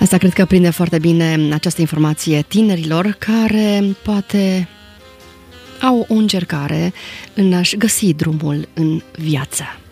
Asta cred că prinde foarte bine această informație tinerilor care poate au o încercare în a-și găsi drumul în viață.